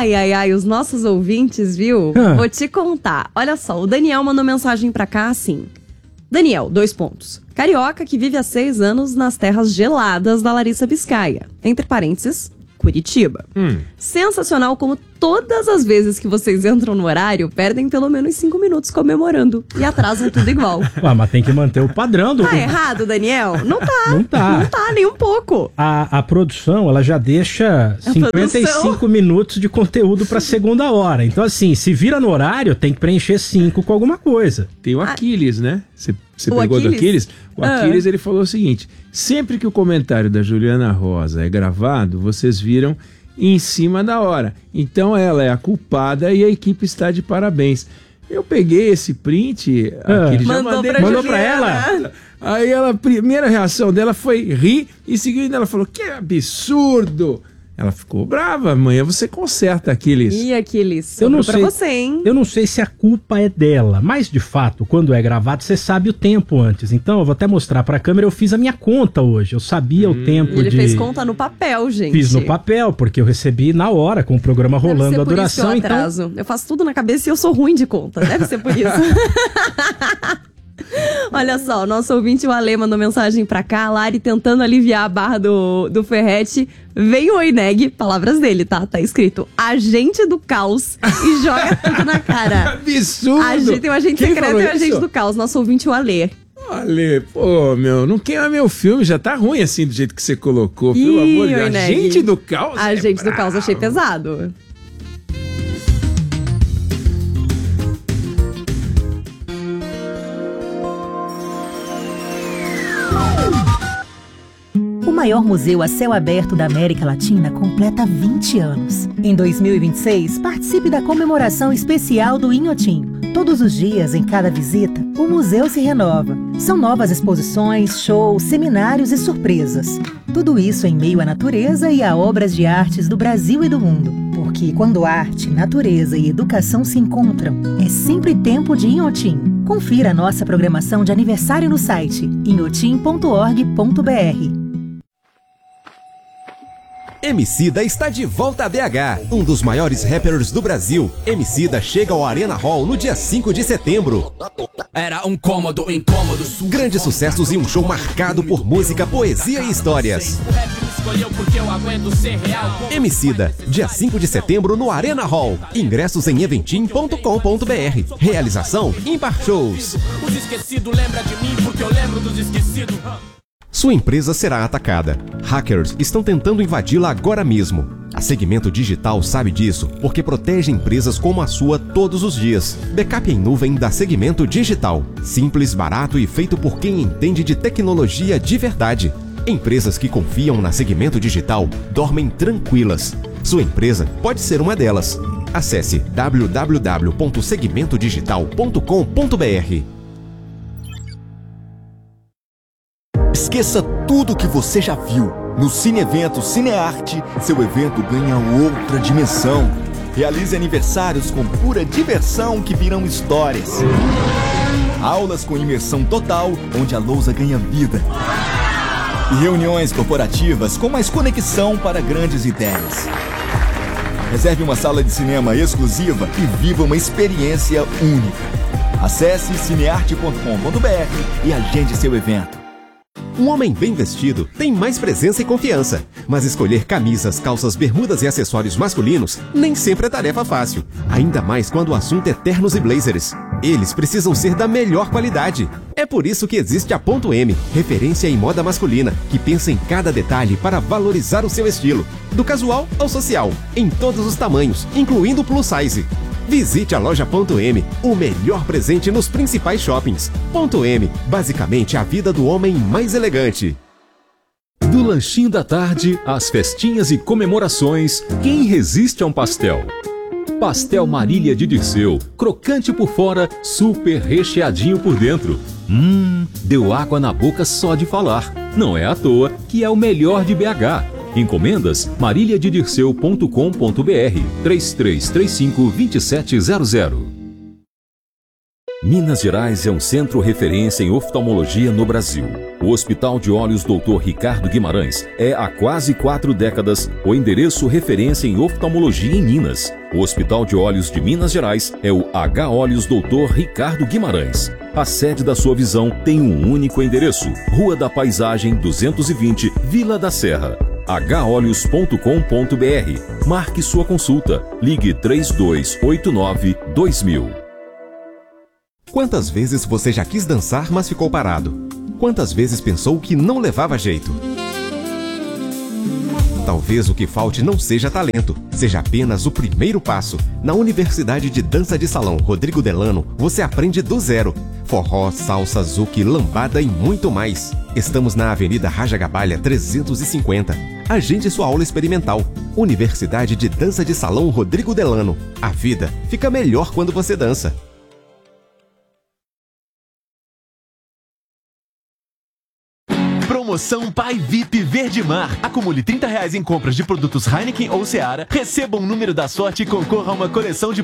Ai, os nossos ouvintes, viu? Vou te contar. Olha só, o Daniel mandou mensagem pra cá assim. Daniel, 2 pontos. Carioca que vive há 6 anos nas terras geladas da Larissa Biscaia. Entre parênteses, Curitiba. Sensacional como todas as vezes que vocês entram no horário, perdem pelo menos 5 minutos comemorando. E atrasam tudo igual. Mas tem que manter o padrão do... Tá errado, Daniel? Não tá. Não tá. Não tá, nem um pouco. A produção, ela já deixa 55 minutos de conteúdo pra segunda hora. Então, assim, se vira no horário, tem que preencher 5 com alguma coisa. Tem o Aquiles, né? Você pegou do Aquiles? O Aquiles, ele falou o seguinte: sempre que o comentário da Juliana Rosa é gravado, vocês viram em cima da hora. Então ela é a culpada e a equipe está de parabéns. Eu peguei esse print, Aquiles, já mandou pra ela. Aí a primeira reação dela foi rir e seguida ela falou: que absurdo! Ela ficou brava. Amanhã você conserta, Aquiles. Ih, Aquiles, eu não sei, pra você, hein? Eu não sei se a culpa é dela, mas de fato, quando é gravado, você sabe o tempo antes. Então, eu vou até mostrar pra câmera, eu fiz a minha conta hoje. Eu sabia o tempo Ele fez conta no papel, gente. Fiz no papel, porque eu recebi na hora, com o programa rolando a duração. Isso que eu atraso. Então, eu faço tudo na cabeça e eu sou ruim de conta. Deve ser por isso. Olha só, o nosso ouvinte, o Ale, mandou mensagem pra cá. A Lari tentando aliviar a barra do Ferrete. Vem o Oineg, palavras dele, tá? Tá escrito agente do caos e joga tudo na cara. Absurdo! Tem um agente secreto e um agente do caos. Nosso ouvinte, o Ale. Ale, pô, não queima meu filme, já tá ruim assim do jeito que você colocou. Pelo amor de Deus. Agente do caos? Agente do caos, achei pesado. O maior museu a céu aberto da América Latina completa 20 anos. Em 2026, participe da comemoração especial do Inhotim. Todos os dias, em cada visita, o museu se renova. São novas exposições, shows, seminários e surpresas. Tudo isso em meio à natureza e a obras de artes do Brasil e do mundo. Porque quando arte, natureza e educação se encontram, é sempre tempo de Inhotim. Confira a nossa programação de aniversário no site inhotim.org.br. Emicida está de volta a BH, um dos maiores rappers do Brasil. Emicida chega ao Arena Hall no dia 5 de setembro. Era um cômodo incômodo. Grandes sucessos e um show marcado por música, poesia e histórias. Emicida, dia 5 de setembro no Arena Hall. Ingressos em eventim.com.br. Realização Impar Shows. Os esquecidos lembram de mim porque eu lembro dos esquecidos. Sua empresa será atacada. Hackers estão tentando invadi-la agora mesmo. A Segmento Digital sabe disso, porque protege empresas como a sua todos os dias. Backup em nuvem da Segmento Digital. Simples, barato e feito por quem entende de tecnologia de verdade. Empresas que confiam na Segmento Digital dormem tranquilas. Sua empresa pode ser uma delas. Acesse www.segmentodigital.com.br. Esqueça tudo o que você já viu. No Cine Evento Cinearte, seu evento ganha outra dimensão. Realize aniversários com pura diversão que virão histórias. Aulas com imersão total, onde a lousa ganha vida. E reuniões corporativas com mais conexão para grandes ideias. Reserve uma sala de cinema exclusiva e viva uma experiência única. Acesse cinearte.com.br e agende seu evento. Um homem bem vestido tem mais presença e confiança, mas escolher camisas, calças, bermudas e acessórios masculinos nem sempre é tarefa fácil, ainda mais quando o assunto é ternos e blazers. Eles precisam ser da melhor qualidade. É por isso que existe a Ponto M, referência em moda masculina, que pensa em cada detalhe para valorizar o seu estilo, do casual ao social, em todos os tamanhos, incluindo o plus size. Visite a loja Ponto M, o melhor presente nos principais shoppings. Ponto M, basicamente a vida do homem mais elegante. Do lanchinho da tarde, às festinhas e comemorações, quem resiste a um pastel? Pastel Marília de Dirceu, crocante por fora, super recheadinho por dentro. Deu água na boca só de falar. Não é à toa que é o melhor de BH. Encomendas mariliadedirceu.com.br 3335-2700. Minas Gerais é um centro referência em oftalmologia no Brasil. O Hospital de Olhos Dr. Ricardo Guimarães é, há quase 4 décadas, o endereço referência em oftalmologia em Minas. O Hospital de Olhos de Minas Gerais é o H Olhos Dr. Ricardo Guimarães. A sede da sua visão tem um único endereço: Rua da Paisagem 220, Vila da Serra. holhos.com.br. Marque sua consulta. Ligue 3289-2000. Quantas vezes você já quis dançar, mas ficou parado? Quantas vezes pensou que não levava jeito? Talvez o que falte não seja talento, seja apenas o primeiro passo. Na Universidade de Dança de Salão Rodrigo Delano, você aprende do zero. Forró, salsa, zouk, lambada e muito mais. Estamos na Avenida Raja Gabalha 350. Agende sua aula experimental. Universidade de Dança de Salão Rodrigo Delano. A vida fica melhor quando você dança. Promoção Pai VIP Verde Mar. Acumule R$30 em compras de produtos Heineken ou Seara, receba um número da sorte e concorra a uma coleção de